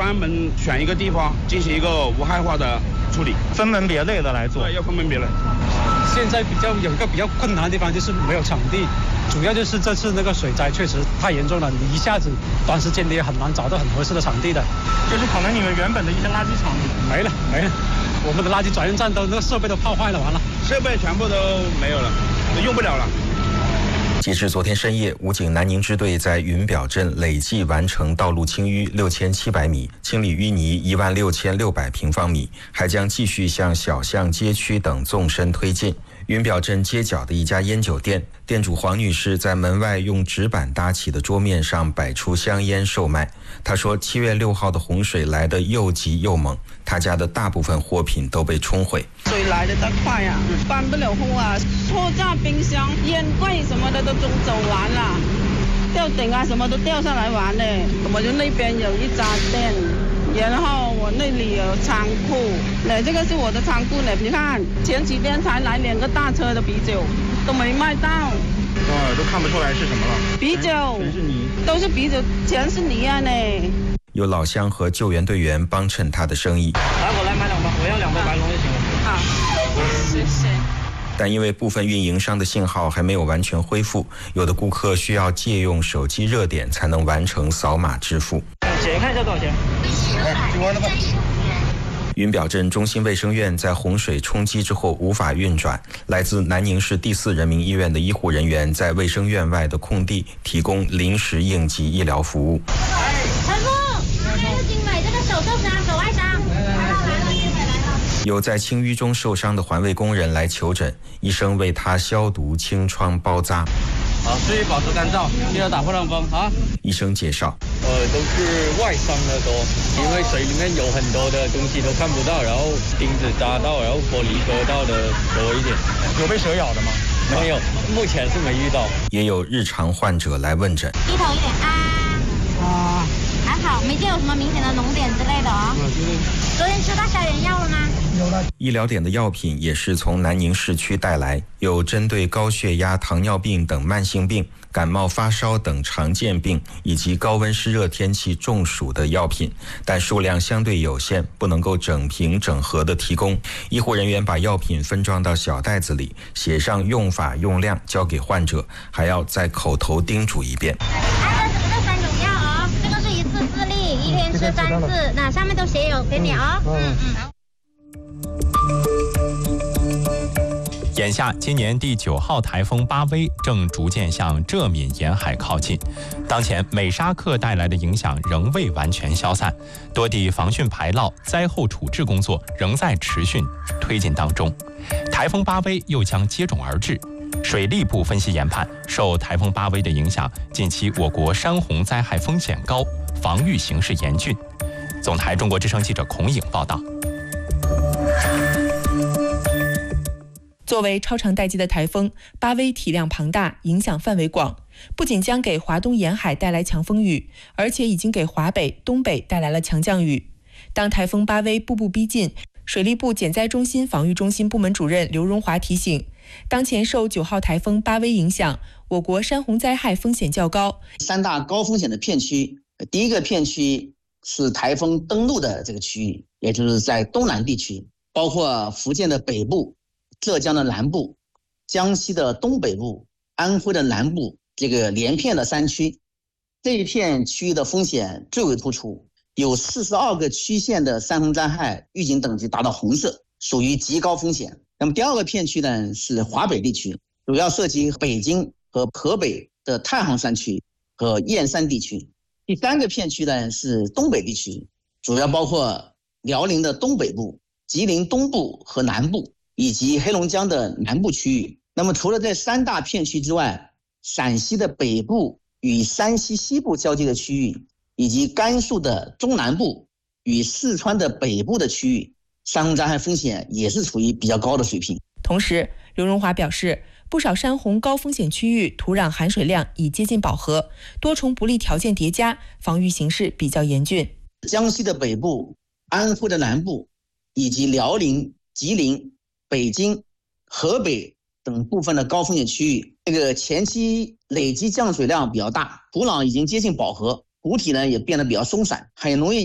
专门选一个地方进行一个无害化的处理， 分门别类的来做。 对，要分门别类。 现在有一个比较困难的地方就是没有场地，主要就是这次那个水灾确实太严重了，你一下子短时间你也很难找到很合适的场地的。 就是可能你们原本的一些垃圾场没了，我们的垃圾转运站那个设备都泡坏了，完了， 设备全部都没有了，用不了了。 截至昨天深夜，武警南宁支队在云表镇累计完成道路清淤6700米，清理淤泥16600平方米，还将继续向小巷街区等纵深推进。云表镇街角的一家烟酒店，店主黄女士在门外用纸板搭起的桌面上摆出香烟售卖。她说7月6号的洪水来得又急又猛，她家的大部分货品都被冲毁。 水来得快啊，搬不了货啊，货架、冰箱、烟柜什么的都走完了，吊顶啊什么都掉下来完了。我就那边有一家店，然后我那里有仓库，这个是我的仓库呢。你看前几天才来2个大车的啤酒，都没卖到。 都看不出来是什么了。 啤酒全是泥， 都是啤酒，全是泥啊呢。 有老乡和救援队员帮衬他的生意。 来，我来买2包，我要2杯白龙就行了。 好，谢谢。 但因为部分运营商的信号还没有完全恢复，有的顾客需要借用手机热点才能完成扫码支付。 姐看一下多少钱？就完了吧。 云表镇中心卫生院在洪水冲击之后无法运转，来自南宁市第4人民医院的医护人员在卫生院外的空地提供临时应急医疗服务。 陈副，这精美，这个手受伤，手外伤。来了。 有在清淤中受伤的环卫工人来求诊，医生为他消毒、清创、包扎。 好，注意保持干燥，记得打破浪风啊。 医生介绍， 都是外伤的多，因为水里面有很多的东西都看不到，然后钉子扎到，然后玻璃割到的多一点。 有被蛇咬的吗？ 没有，目前是没遇到。 也有日常患者来问诊。 低头一点啊，还好，没见有什么明显的脓点之类的哦。昨天吃到消炎药了吗？ 医疗点的药品也是从南宁市区带来，有针对高血压、糖尿病等慢性病、感冒发烧等常见病以及高温湿热天气中暑的药品，但数量相对有限，不能够整瓶整盒的提供。医护人员把药品分装到小袋子里，写上用法用量交给患者，还要再口头叮嘱一遍。 这3种药哦，这个是1次4粒，1天吃3次，那上面都写有给你哦。 眼下，今年第9号台风巴威正逐渐向浙闽沿海靠近。当前，美沙克带来的影响仍未完全消散，多地防汛排涝、灾后处置工作仍在持续推进当中。台风巴威又将接踵而至。水利部分析研判，受台风巴威的影响，近期我国山洪灾害风险高，防御形势严峻。总台中国之声记者孔颖报道。 作为超长待机的台风，巴威体量庞大，影响范围广，不仅将给华东沿海带来强风雨，而且已经给华北、东北带来了强降雨。当台风巴威步步逼近，水利部减灾中心防御中心部门主任刘荣华提醒，当前受9号台风巴威影响，我国山洪灾害风险较高。 3大高风险的片区，第一个片区是台风登陆的这个区域，也就是在东南地区，包括福建的北部、浙江的南部、江西的东北部、安徽的南部，这个连片的山区，这一片区域的风险最为突出，有42个区县的山洪灾害预警等级达到红色，属于极高风险。那么第二个片区呢是华北地区，主要涉及北京和河北的太行山区和燕山地区。第三个片区呢是东北地区，主要包括辽宁的东北部、吉林东部和南部，以及黑龙江的南部区域。那么除了这3大片区之外，陕西的北部与山西西部交界的区域，以及甘肃的中南部与四川的北部的区域，山洪灾害风险也是处于比较高的水平。 同时，刘荣华表示，不少山洪高风险区域土壤含水量已接近饱和，多重不利条件叠加，防御形势比较严峻。 江西的北部、安徽的南部，以及辽宁、吉林、北京、河北等部分的高风险区域，这个前期累积降水量比较大，土壤已经接近饱和，湖体呢也变得比较松散，很容易